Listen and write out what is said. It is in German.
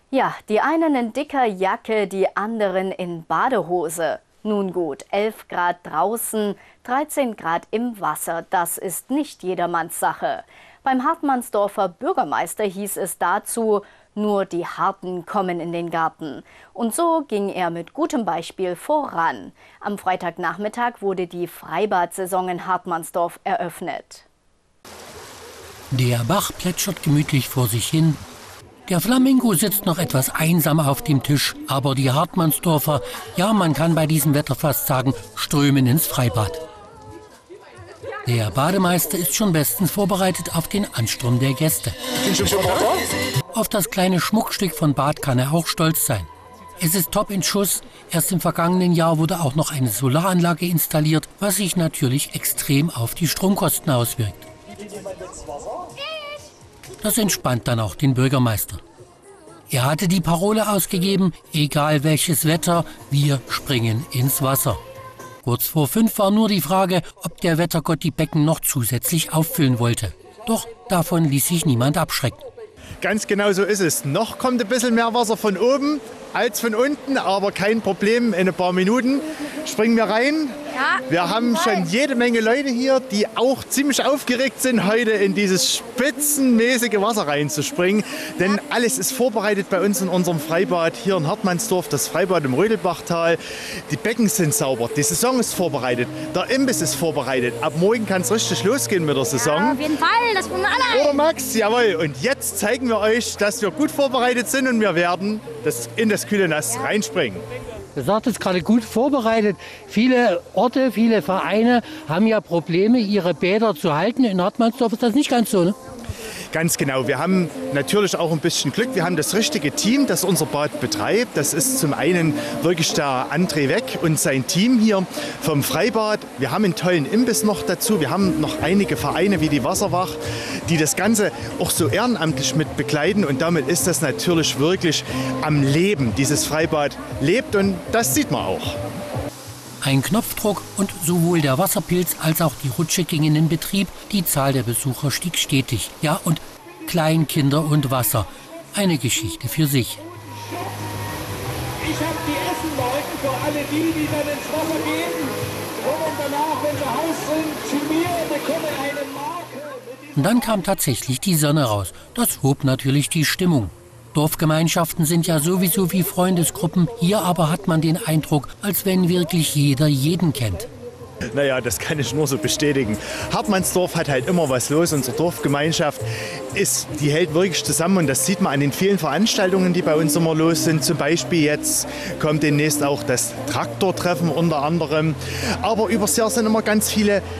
Ja, die einen in dicker Jacke, die anderen in Badehose. Nun gut, 11 Grad draußen, 13 Grad im Wasser, das ist nicht jedermanns Sache. Beim Hartmannsdorfer Bürgermeister hieß es dazu, nur die Harten kommen in den Garten. Und so ging er mit gutem Beispiel voran. Am Freitagnachmittag wurde die Freibad-Saison in Hartmannsdorf eröffnet. Der Bach plätschert gemütlich vor sich hin. Der Flamingo sitzt noch etwas einsam auf dem Tisch, aber die Hartmannsdorfer, ja, man kann bei diesem Wetter fast sagen, strömen ins Freibad. Der Bademeister ist schon bestens vorbereitet auf den Ansturm der Gäste. Auf das kleine Schmuckstück von Bad kann er auch stolz sein. Es ist top in Schuss. Erst im vergangenen Jahr wurde auch noch eine Solaranlage installiert, was sich natürlich extrem auf die Stromkosten auswirkt. Das entspannt dann auch den Bürgermeister. Er hatte die Parole ausgegeben, egal welches Wetter, wir springen ins Wasser. Kurz vor 5 war nur die Frage, ob der Wettergott die Becken noch zusätzlich auffüllen wollte. Doch davon ließ sich niemand abschrecken. Ganz genau so ist es. Noch kommt ein bisschen mehr Wasser von oben als von unten, aber kein Problem. In ein paar Minuten springen wir rein. Ja, wir haben schon jede Menge Leute hier, die auch ziemlich aufgeregt sind, heute in dieses spitzenmäßige Wasser reinzuspringen. Denn alles ist vorbereitet bei uns in unserem Freibad hier in Hartmannsdorf, das Freibad im Rödelbachtal. Die Becken sind sauber, die Saison ist vorbereitet, der Imbiss ist vorbereitet. Ab morgen kann es richtig losgehen mit der Saison. Ja, auf jeden Fall, das wollen wir alle. Oder Max? Jawohl. Und jetzt zeigen wir euch, dass wir gut vorbereitet sind und wir werden in das kühle Nass reinspringen. Ihr sagt es gerade, gut vorbereitet. Viele Orte, viele Vereine haben ja Probleme, ihre Bäder zu halten. In Hartmannsdorf ist das nicht ganz so, ne? Ganz genau. Wir haben natürlich auch ein bisschen Glück. Wir haben das richtige Team, das unser Bad betreibt. Das ist zum einen wirklich der André Weck und sein Team hier vom Freibad. Wir haben einen tollen Imbiss noch dazu. Wir haben noch einige Vereine wie die Wasserwach, die das Ganze auch so ehrenamtlich mit begleiten. Und damit ist das natürlich wirklich am Leben. Dieses Freibad lebt und das sieht man auch. Ein Knopfdruck und sowohl der Wasserpilz als auch die Rutsche gingen in Betrieb. Die Zahl der Besucher stieg stetig. Ja, und Kleinkinder und Wasser. Eine Geschichte für sich. Ich habe die Essenleuten für alle die dann ins Wasser gehen. Und danach, wenn sie Haus sind, zu mir bekommen eine Marke. Und dann kam tatsächlich die Sonne raus. Das hob natürlich die Stimmung. Dorfgemeinschaften sind ja sowieso wie Freundesgruppen. Hier aber hat man den Eindruck, als wenn wirklich jeder jeden kennt. Naja, das kann ich nur so bestätigen. Hartmannsdorf hat halt immer was los. Unsere Dorfgemeinschaft die hält wirklich zusammen und das sieht man an den vielen Veranstaltungen, die bei uns immer los sind. Zum Beispiel jetzt kommt demnächst auch das Traktortreffen unter anderem. Aber übers Jahr sind immer ganz viele